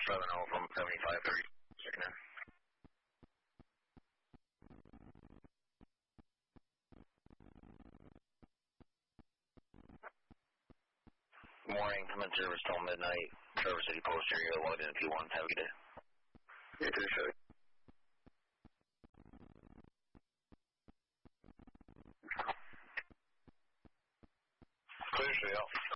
from 7530. Checking in. Morning, I'm in service till midnight. Traverse City Post area, logged in if you want. Have a good day. You too, sir. Clear, straight out.